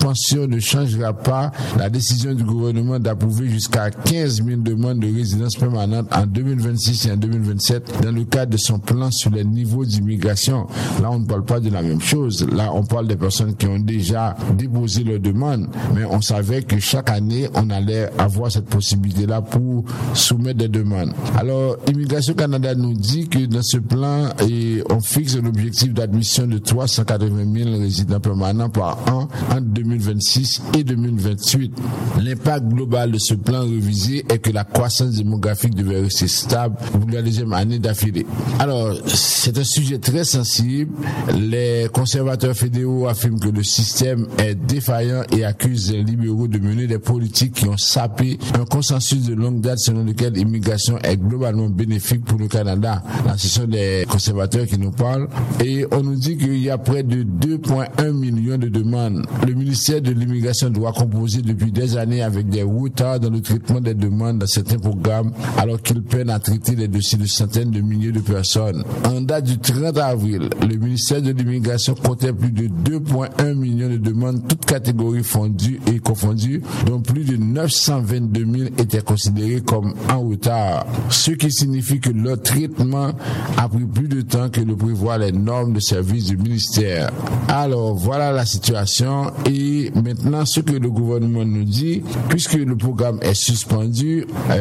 suspension ne changera pas la décision du gouvernement d'approuver jusqu'à 15 000 demandes de résidence permanente en 2026 et en 2027 dans le cadre de son plan sur les niveaux d'immigration. Là, on ne parle pas de la même chose. Là, on parle des personnes qui ont déjà déposé leur demande, mais on savait que chaque année, on allait avoir cette possibilité-là pour soumettre des demandes. Alors, Immigration Canada nous dit que dans ce plan, on fixe un objectif d'admission de 380 000 résidents permanents par an entre 2026 et 2028. L'impact global de ce plan révisé est que la croissance démographique devrait rester stable pour la deuxième année d'affilée. Alors, c'est un sujet très sensible. Les conservateurs fédéraux affirment que le système est défaillant et accusent les libéraux de mener des politiques qui ont sapé un consensus de longue date selon lequel l'immigration est globalement bénéfique pour le Canada. Là, ce sont des conservateurs qui nous parlent. Et on nous dit qu'il y a près de 2,1 millions de demandes. Le ministère de l'immigration doit composer depuis des années avec des retards dans le traitement des demandes dans certains programmes, alors qu'il peine à traiter les dossiers de centaines de milliers de personnes. En date du 30 avril, le ministère de l'immigration comptait plus de 2,1 millions de demandes, toutes catégories fondues et confondues, dont plus de 922 000 étaient considérées comme en retard, ce qui signifie que leur traitement a pris plus de temps que le prévoient les normes de service du ministère. Alors, voilà la situation. Et maintenant, ce que le gouvernement nous dit, puisque le programme est suspendu,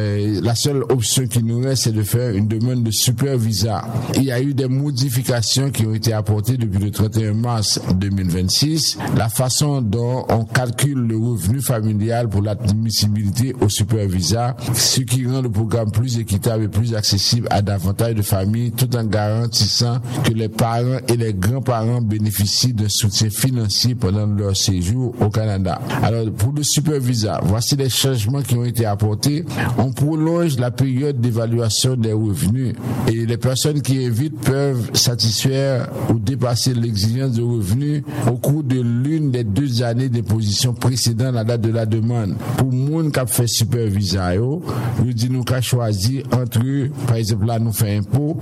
la seule option qui nous reste, c'est de faire une demande de super visa. Il y a eu des modifications qui ont été apportées depuis le 31 mars 2026. La façon dont on calcule le revenu familial pour l'admissibilité au super visa, ce qui rend le programme plus équitable et plus accessible à davantage de familles, tout en garantissant que les parents et les grands-parents bénéficient d'un soutien financier pendant leur séjour au Canada. Alors, pour le super visa, voici les changements qui ont été apportés. On prolonge la période d'évaluation des revenus et les personnes qui invitent peuvent satisfaire ou dépasser l'exigence de revenus au cours de l'une des 2 années d'imposition précédant la date de la demande. Pour moun qui a fait super visa, nous dit nous qu'à choisir entre, par exemple là nous fait impôt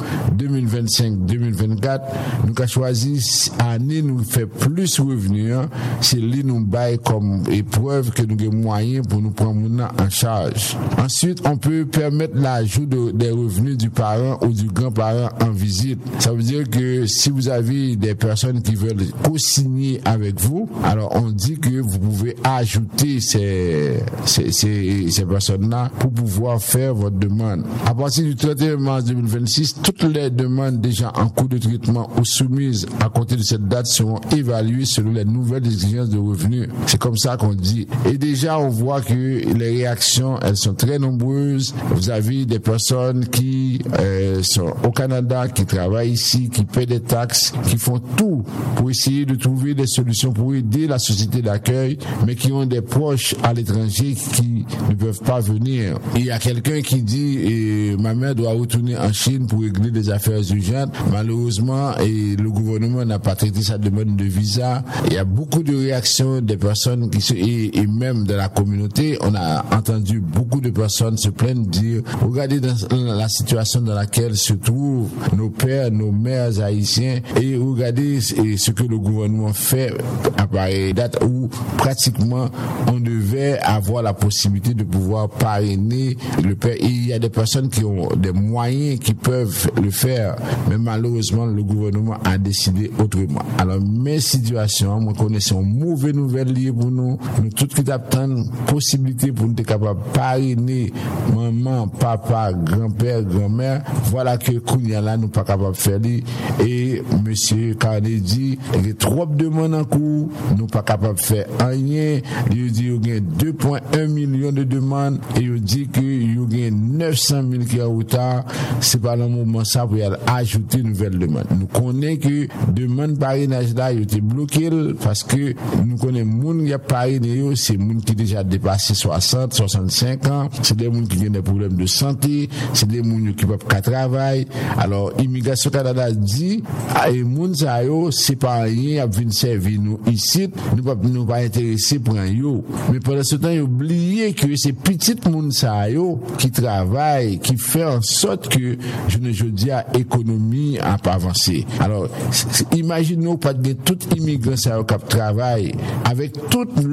2025-2024, nous qu'à choisir année nous fait plus revenus, c'est lui nous bail comme épreuve que nous avons moyen pour nous prendre en charge. Ensuite, on peut permettre l'ajout des revenus du parent ou du grand-parent en visite. Ça veut dire que si vous avez des personnes qui veulent co-signer avec vous, alors on dit que vous pouvez ajouter ces personnes-là pour pouvoir faire votre demande. À partir du 31 mars 2026, toutes les demandes déjà en cours de traitement ou soumises à compter de cette date seront évaluées selon les nouvelles exigences de revenus. C'est comme ça qu'on dit. Et déjà, on voit que les réactions, elles sont très nombreuses. Vous avez des personnes qui sont au Canada, qui travaillent ici, qui paient des taxes, qui font tout pour essayer de trouver des solutions pour aider la société d'accueil, mais qui ont des proches à l'étranger qui ne peuvent pas venir. Et il y a quelqu'un qui dit ma mère doit retourner en Chine pour régler des affaires urgentes. Malheureusement, le gouvernement n'a pas traité sa demande de visa. Il y a beaucoup de réactions des personnes et même de la communauté. On a entendu beaucoup de personnes se plaindre, dire regardez dans la situation dans laquelle se trouvent nos pères, nos mères haïtiens, et regardez ce que le gouvernement fait à pareille date où pratiquement on devait avoir la possibilité de pouvoir parrainer le père. Et il y a des personnes qui ont des moyens qui peuvent le faire, mais malheureusement le gouvernement a décidé autrement. Alors mes situations, moi connaissons mauvaises nouvelles liées pour nous toutes qui attendent possibilité pour nous être capables de parrainer maman, papa, grand-père, grand-mère. Voilà que Kounia là nous pas capable de faire. Et monsieur Carnet dit il y a trop de demandes en cours, nous pas capable de faire rien. Il dit il y a 2,1 millions de demandes et il dit que il y a 900 000 qui est en retard. C'est pas le moment ça pour ajouter une nouvelle demande. Nous connaissons que demande parrainage là il était bloqué parce que nous connaissons moun qui a parrainé, c'est moun qui déjà dépassé 60, 65 ans, c'est des moun qui ont des problèmes de santé, c'est des moun qui peuvent pas travailler. Alors Immigration Canada dit et moun ça yo c'est pas rien à venir servir nous ici, nous pas intéressés pour un yo. Mais pendant ce temps ils oublié que c'est petit moun ça yo qui travaille, qui fait en sorte que je dis à économie a pas avancé. Alors imaginez pas de tout immigrant ça qui travaille avec toute